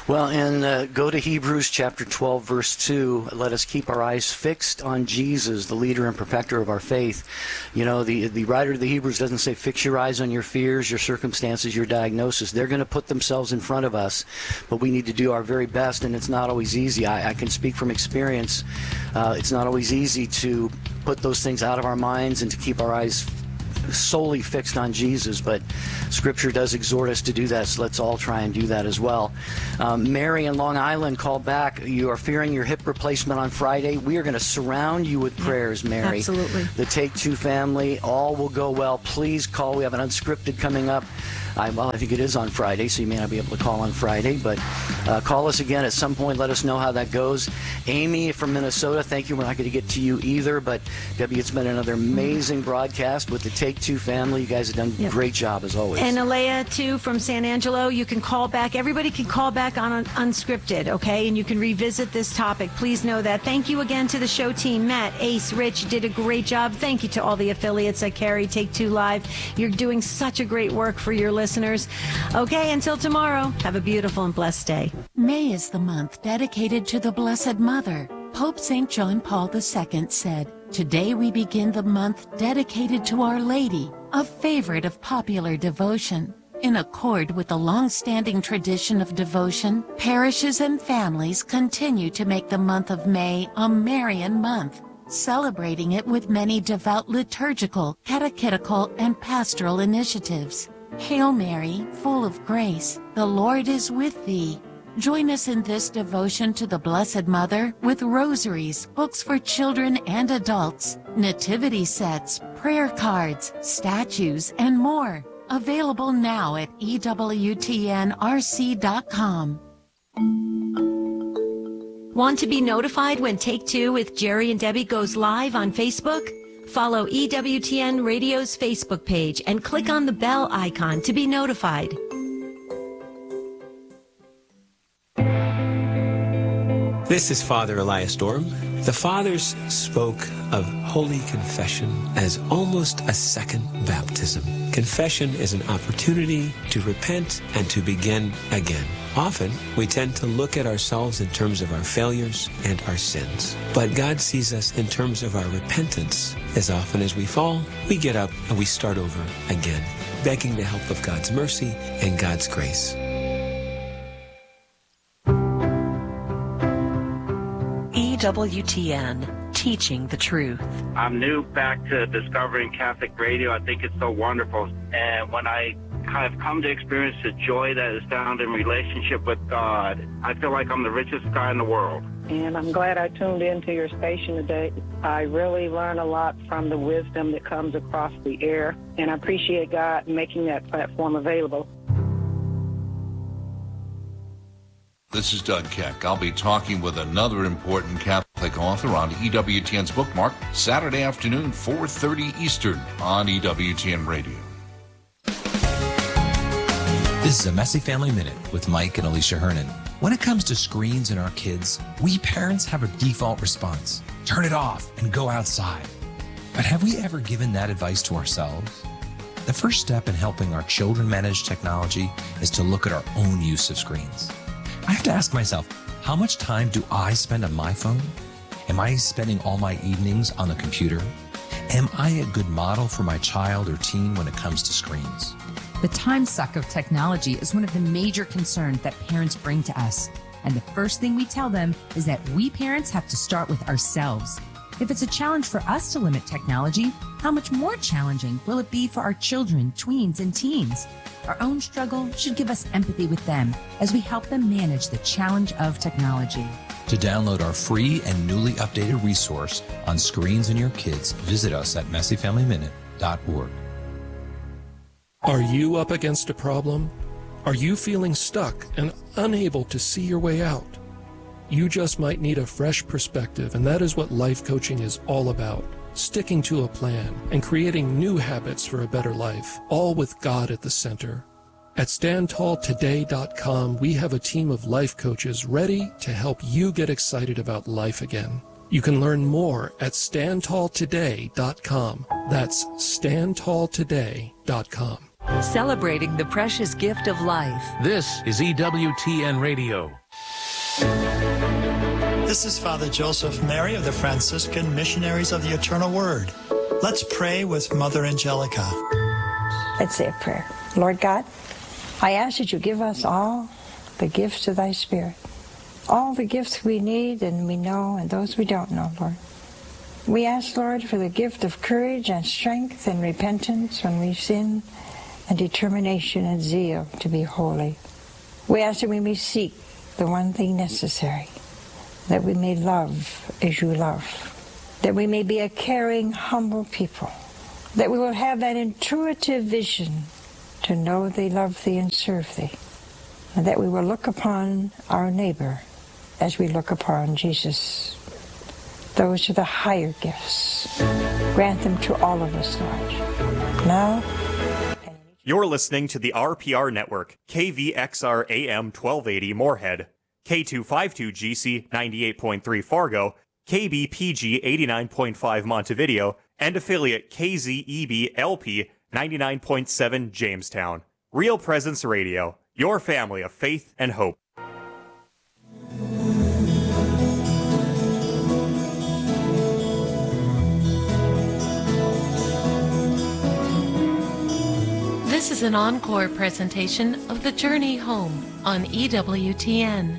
Well, and uh, go to Hebrews chapter twelve, verse two. Let us keep our eyes fixed on Jesus, the leader and perfecter of our faith. You know, the the writer of the Hebrews doesn't say fix your eyes on your fears, your circumstances, your diagnosis. They're going to put themselves in front of us, but we need to do our very best, and it's not always easy. I, I can speak from experience. Uh, it's not always easy to put those things out of our minds and to keep our eyes solely fixed on Jesus, but Scripture does exhort us to do that, so let's all try and do that as well. Um, Mary in Long Island called back. You are fearing your hip replacement on Friday. We are going to surround you with prayers, Mary. Absolutely. The Take Two family, all will go well. Please call. We have an unscripted coming up. I, well, I think it is on Friday, so you may not be able to call on Friday, but uh, call us again at some point. Let us know how that goes. Amy from Minnesota, thank you. We're not going to get to you either, but Debbie, it's been another amazing broadcast with the Take Two family. You guys have done a yep. great job, as always. And Alea, too, from San Angelo, you can call back. Everybody can call back on un- Unscripted, okay? And you can revisit this topic. Please know that. Thank you again to the show team. Matt, Ace, Rich did a great job. Thank you to all the affiliates that carry Take Two Live. You're doing such a great work for your listeners. Okay, until tomorrow, have a beautiful and blessed day. May is the month dedicated to the Blessed Mother. Pope Saint John Paul the Second said, "Today we begin the month dedicated to Our Lady, a favorite of popular devotion." In accord with the long-standing tradition of devotion, parishes and families continue to make the month of May a Marian month, celebrating it with many devout liturgical, catechetical, and pastoral initiatives. Hail Mary, full of grace, the Lord is with thee. Join us in this devotion to the Blessed Mother with rosaries, books for children and adults, nativity sets, prayer cards, statues, and more. Available now at E W T N R C dot com. Want to be notified when Take Two with Jerry and Debbie goes live on Facebook? Follow E W T N Radio's Facebook page and click on the bell icon to be notified. This is Father Elias Dorm. The Fathers spoke of Holy Confession as almost a second baptism. Confession is an opportunity to repent and to begin again. Often, we tend to look at ourselves in terms of our failures and our sins. But God sees us in terms of our repentance. As often as we fall, we get up and we start over again, begging the help of God's mercy and God's grace. E W T N, teaching the truth. I'm new back to discovering Catholic radio. I think it's so wonderful. And when I have come to experience the joy that is found in relationship with God, I feel like I'm the richest guy in the world. And I'm glad I tuned into your station today. I really learn a lot from the wisdom that comes across the air, and I appreciate God making that platform available. This is Doug Keck. I'll be talking with another important Catholic author on E W T N's Bookmark, Saturday afternoon, four thirty Eastern on E W T N Radio. This is a Messy Family Minute with Mike and Alicia Hernan. When it comes to screens and our kids, we parents have a default response. Turn it off and go outside. But have we ever given that advice to ourselves? The first step in helping our children manage technology is to look at our own use of screens. I have to ask myself, how much time do I spend on my phone? Am I spending all my evenings on the computer? Am I a good model for my child or teen when it comes to screens? The time suck of technology is one of the major concerns that parents bring to us. And the first thing we tell them is that we parents have to start with ourselves. If it's a challenge for us to limit technology, how much more challenging will it be for our children, tweens, and teens? Our own struggle should give us empathy with them as we help them manage the challenge of technology. To download our free and newly updated resource on screens and your kids, visit us at messy family minute dot org. Are you up against a problem? Are you feeling stuck and unable to see your way out? You just might need a fresh perspective, and that is what life coaching is all about. Sticking to a plan and creating new habits for a better life, all with God at the center. At stand tall today dot com, we have a team of life coaches ready to help you get excited about life again. You can learn more at stand tall today dot com. That's stand tall today dot com. Celebrating the precious gift of life. This is E W T N Radio. This is Father Joseph Mary of the Franciscan Missionaries of the Eternal Word. Let's pray with Mother Angelica. Let's say a prayer. Lord God, I ask that you give us all the gifts of thy Spirit. All the gifts we need and we know and those we don't know, Lord. We ask, Lord, for the gift of courage and strength and repentance when we sin, and determination and zeal to be holy. We ask that we may seek the one thing necessary, that we may love as you love, that we may be a caring, humble people, that we will have that intuitive vision to know they love thee and serve thee, and that we will look upon our neighbor as we look upon Jesus. Those are the higher gifts. Grant them to all of us, Lord. Now, you're listening to the R P R Network, K V X R A M twelve eighty Moorhead, K two fifty-two G C ninety-eight point three Fargo, K B P G eighty-nine point five Montevideo, and affiliate K Z E B L P ninety-nine point seven Jamestown. Real Presence Radio, your family of faith and hope. This is an encore presentation of The Journey Home on E W T N.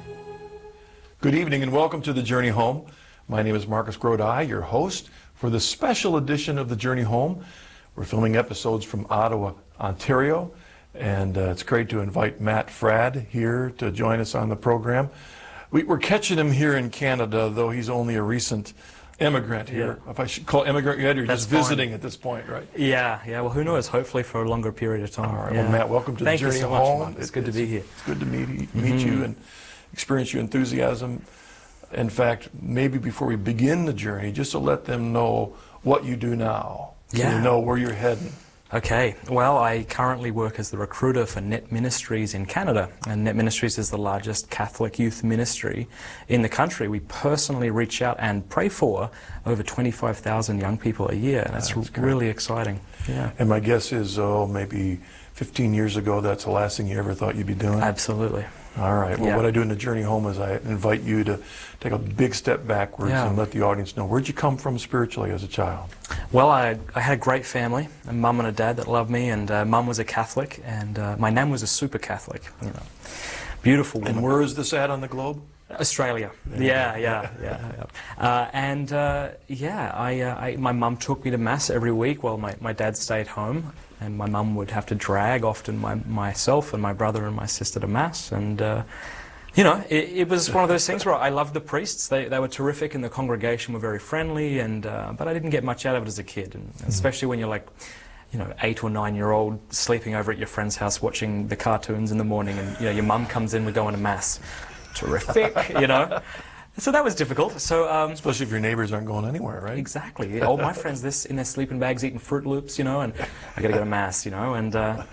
Good evening and welcome to The Journey Home. My name is Marcus Grodi, your host for the special edition of The Journey Home. We're filming episodes from Ottawa, Ontario, and uh, it's great to invite Matt Fradd here to join us on the program. We, we're catching him here in Canada, though he's only a recent immigrant here. Yeah. If I should call immigrant yet, you're just visiting fine. At this point, right? Yeah, yeah. Well, who knows? Hopefully for a longer period of time. All right. Yeah. Well, Matt, welcome to Thank The Journey so Home. Much, it's, it's good to be here. It's good to meet, meet mm-hmm. you and experience your enthusiasm. In fact, maybe before we begin the journey, just to let them know what you do now, so yeah. you know where you're heading. Okay. Well, I currently work as the recruiter for Net Ministries in Canada, and Net Ministries is the largest Catholic youth ministry in the country. We personally reach out and pray for over twenty-five thousand young people a year, and that's, that's really exciting. Yeah. And my guess is, oh, maybe fifteen years ago, that's the last thing you ever thought you'd be doing? Absolutely. All right. Well, yeah. what I do in The Journey Home is I invite you to take a big step backwards yeah. and let the audience know, where'd you come from spiritually as a child? Well, I, I had a great family, a mum and a dad that loved me, and uh, mum was a Catholic, and uh, my nan was a super Catholic, you know. Beautiful woman. And where is this at on the globe? Australia. Yeah, yeah, yeah. yeah. Uh, and uh, yeah, I, uh, I, my mum took me to Mass every week while my, my dad stayed home. And my mum would have to drag often my, myself and my brother and my sister to Mass. And, uh, you know, it, it was one of those things where I loved the priests. They, they were terrific and the congregation were very friendly. And uh, but I didn't get much out of it as a kid. And especially when you're like, you know, eight or nine year old sleeping over at your friend's house watching the cartoons in the morning. And, you know, your mum comes in, we're going to Mass. Terrific, you know. So that was difficult. So, um, especially if your neighbors aren't going anywhere, right? Exactly. All my friends, this in their sleeping bags, eating Fruit Loops, you know, and I got to go to Mass, you know, and uh,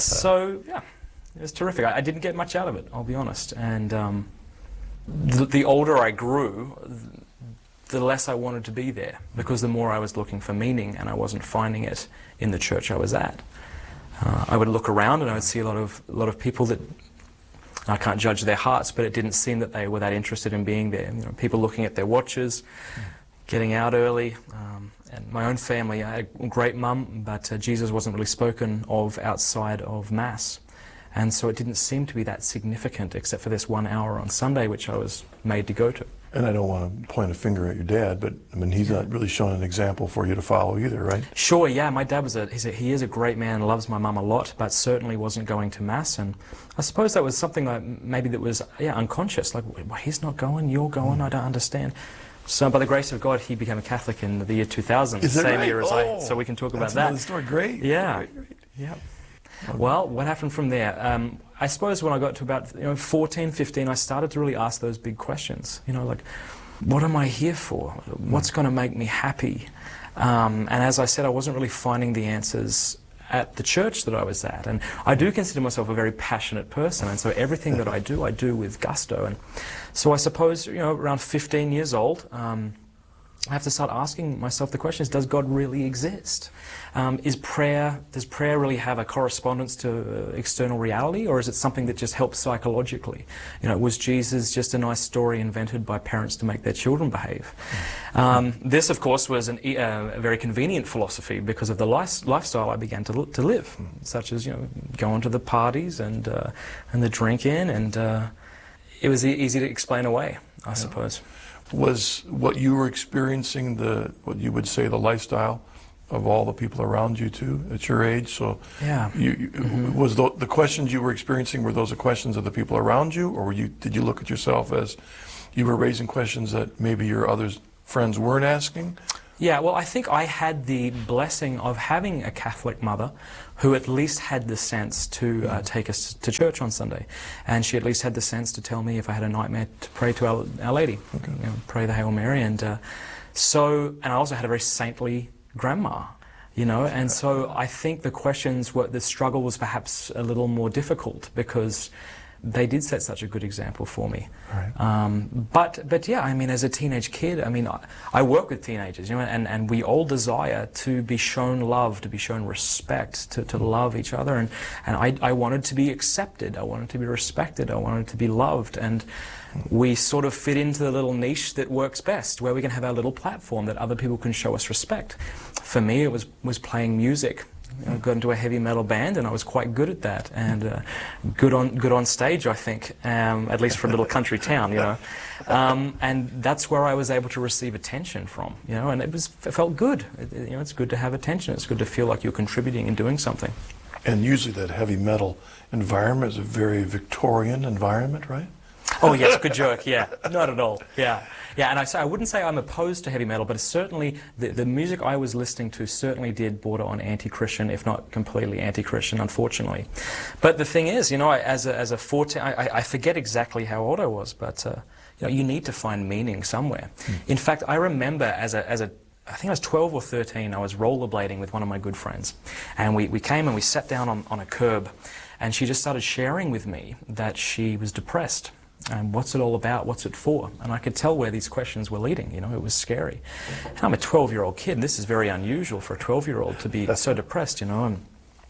so yeah, it was terrific. I, I didn't get much out of it, I'll be honest. And um, the, the older I grew, the less I wanted to be there, because the more I was looking for meaning, and I wasn't finding it in the church I was at. Uh, I would look around and I would see a lot of a lot of people that. I can't judge their hearts, but it didn't seem that they were that interested in being there. You know, people looking at their watches, getting out early. Um, and my own family, I had a great mum, but uh, Jesus wasn't really spoken of outside of Mass. And so it didn't seem to be that significant, except for this one hour on Sunday, which I was made to go to. And I don't want to point a finger at your dad, but I mean, he's not really showing an example for you to follow either, right? Sure, yeah. My dad was a, he's a he is a great man, loves my mum a lot, but certainly wasn't going to Mass. And I suppose that was something like maybe that was yeah unconscious. Like, well, he's not going, you're going. I don't understand. So, by the grace of God, he became a Catholic in the year two thousand, the same right? year as oh, I. So we can talk about that's that. Another story. Great. Yeah. Great, great. Yeah. Well, what happened from there? Um, I suppose when I got to about you know fourteen, fifteen, I started to really ask those big questions. You know, like, what am I here for? What's going to make me happy? Um, and as I said, I wasn't really finding the answers at the church that I was at. And I do consider myself a very passionate person, and so everything that I do, I do with gusto. And so I suppose, you know, around fifteen years old, um, I have to start asking myself the questions, does God really exist? Um, is prayer, does prayer really have a correspondence to uh, external reality, or is it something that just helps psychologically? You know, was Jesus just a nice story invented by parents to make their children behave? Um, this, of course, was an, uh, a very convenient philosophy because of the life, lifestyle I began to, to live, such as, you know, going to the parties and, uh, and the drinking, and uh, it was e easy to explain away, I yeah. suppose. Was what you were experiencing the, what you would say, the lifestyle of all the people around you too, at your age? So yeah. you, you, mm-hmm. was the, the questions you were experiencing, were those the questions of the people around you, or were you, did you look at yourself as you were raising questions that maybe your other friends weren't asking? Yeah, well, I think I had the blessing of having a Catholic mother who at least had the sense to uh, take us to church on Sunday. And she at least had the sense to tell me if I had a nightmare to pray to Our, Our Lady, okay. you know, pray the Hail Mary. And uh, so, and I also had a very saintly grandma, you know, and so I think the questions were, the struggle was perhaps a little more difficult because they did set such a good example for me. Right. Um, but, but yeah, I mean, as a teenage kid, I mean, I, I work with teenagers, you know, and, and we all desire to be shown love, to be shown respect, to, to love each other. And, and I, I wanted to be accepted, I wanted to be respected, I wanted to be loved. And we sort of fit into the little niche that works best, where we can have our little platform that other people can show us respect. For me, it was, was playing music. I got into a heavy metal band, and I was quite good at that, and uh, good on good on stage, I think, um, at least for a little country town, you know. Um, and that's where I was able to receive attention from, you know, and it was it felt good. It, you know, it's good to have attention. It's good to feel like you're contributing and doing something. And usually that heavy metal environment is a very Victorian environment, right? Oh yes, good joke. Yeah, not at all. Yeah, yeah. And I say I wouldn't say I'm opposed to heavy metal, but it's certainly the the music I was listening to certainly did border on anti-Christian, if not completely anti-Christian, unfortunately. But the thing is, you know, I, as a as a fourteen, I, I forget exactly how old I was, but uh, you know, you need to find meaning somewhere. Mm. In fact, I remember as a as a I think I was twelve or thirteen. I was rollerblading with one of my good friends, and we we came and we sat down on on a curb, and she just started sharing with me that she was depressed. And what's it all about? What's it for? And I could tell where these questions were leading. You know, it was scary. And I'm a twelve-year-old kid, and this is very unusual for a twelve-year-old to be so depressed, you know. And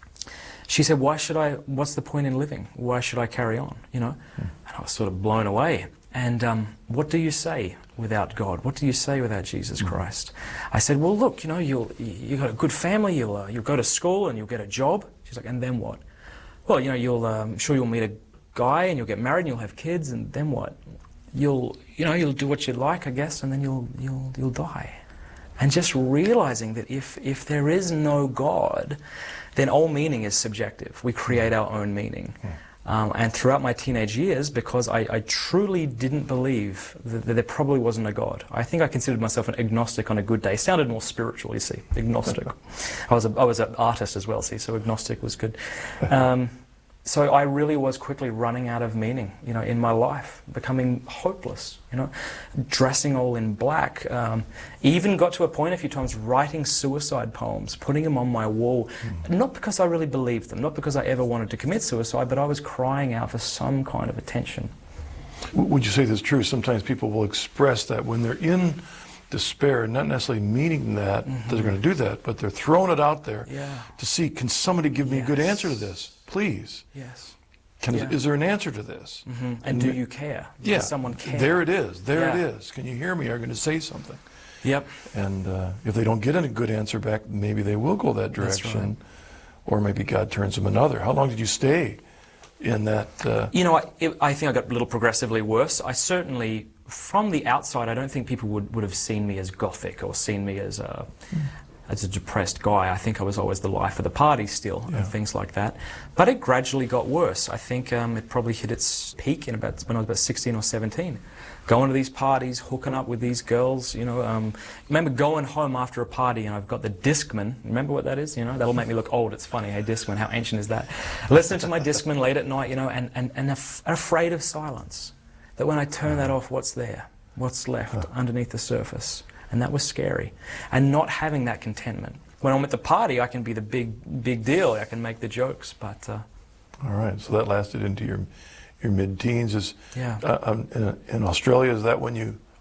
she said, why should I, what's the point in living? Why should I carry on, you know? And I was sort of blown away. And um, what do you say without God? What do you say without Jesus Christ? I said, well, look, you know, you'll, you've got a good family, you'll, uh, you'll go to school and you'll get a job. She's like, and then what? Well, you know, you'll, um, I'm sure you'll meet a guy and you'll get married and you'll have kids, and then what? You'll, you know, you'll do what you like, I guess, and then you'll, you'll, you'll die. And just realizing that if, if there is no God, then all meaning is subjective. We create our own meaning. Um, and throughout my teenage years, because I, I truly didn't believe that, that there probably wasn't a God. I think I considered myself an agnostic on a good day. It sounded more spiritual, you see, agnostic. I was a, I was an artist as well, see, so agnostic was good. Um, So I really was quickly running out of meaning, you know, in my life, becoming hopeless, you know, dressing all in black. Um, even got to a point a few times writing suicide poems, putting them on my wall, mm. not because I really believed them, not because I ever wanted to commit suicide, but I was crying out for some kind of attention. Would you say this is true? Sometimes people will express that when they're in despair, not necessarily meaning that mm-hmm. they're going to do that, but they're throwing it out there yeah. to see, can somebody give me yes. a good answer to this? Please. Yes. Can, yeah. Is there an answer to this? Mm-hmm. And, and do you care? Does yeah. someone care? There it is. There yeah. it is. Can you hear me? Are you going to say something? Yep. And uh, if they don't get a good answer back, maybe they will go that direction. That's right. Or maybe God turns them another. How long did you stay in that? Uh... You know, I, it, I think I got a little progressively worse. I certainly, from the outside, I don't think people would, would have seen me as gothic or seen me as a, mm. as a depressed guy. I think I was always the life of the party still, yeah. and things like that. But it gradually got worse. I think um, it probably hit its peak in about when I was about sixteen or seventeen. Going to these parties, hooking up with these girls, you know. Um, remember going home after a party and I've got the Discman. Remember what that is? You know, that'll make me look old. It's funny, hey, Discman, how ancient is that? Listening to my Discman late at night, you know, and, and, and af afraid of silence. That when I turn that off, what's there? What's left underneath the surface? And that was scary. And not having that contentment. When I'm at the party, I can be the big, big deal. I can make the jokes, but... Uh, All right, so that lasted into your... your mid-teens. Is yeah. uh, um, in, in Australia, is that when you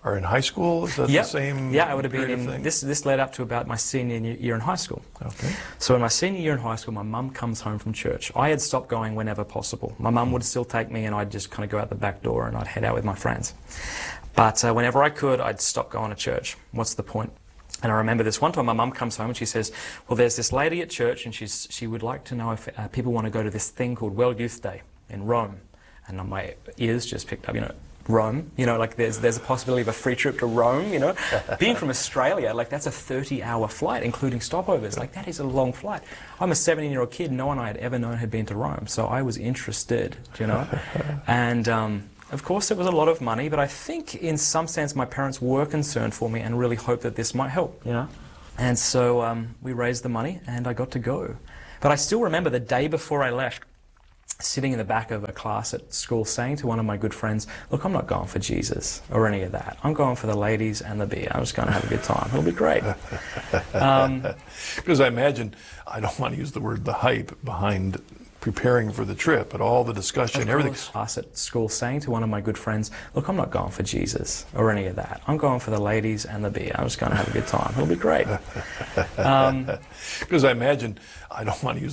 are in high school? Is that Yep. the same Yeah, I would have been period of in, thing? this, this led up to about my senior year in high school. Okay. So in my senior year in high school, my mum comes home from church. I had stopped going whenever possible. My mum would still take me and I'd just kind of go out the back door and I'd head out with my friends. But uh, whenever I could, I'd stop going to church. What's the point? And I remember this one time my mum comes home and she says, well, there's this lady at church and she's, she would like to know if uh, people want to go to this thing called World Youth Day in Rome. And my ears just picked up, you know, Rome, you know, like there's there's a possibility of a free trip to Rome, you know. Being from Australia, like that's a thirty hour flight, including stopovers. Like that is a long flight. I'm a seventeen-year-old kid. No one I had ever known had been to Rome, so I was interested, you know. And um, of course, it was a lot of money, but I think in some sense my parents were concerned for me and really hoped that this might help, you know. And so um, we raised the money, and I got to go. But I still remember the day before I left, sitting in the back of a class at school saying to one of my good friends, look, I'm not going for Jesus or any of that. I'm going for the ladies and the beer. I'm just going to have a good time. It'll be great. Um, because I imagine, I don't want to use the word the hype behind preparing for the trip, but all the discussion, everything. Class at school saying to one of my good friends, look, I'm not going for Jesus or any of that. I'm going for the ladies and the beer. I'm just going to have a good time. It'll be great. Um, because I imagine, I don't want to use